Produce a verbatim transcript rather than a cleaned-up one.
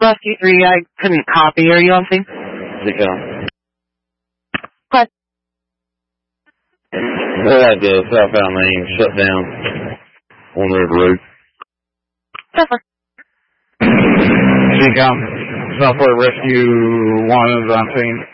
Rescue three, I couldn't copy. Are you on scene? Decon. What? We had the southbound lane shut down on River Road. Suffer. Decon. Southward Rescue one is on scene.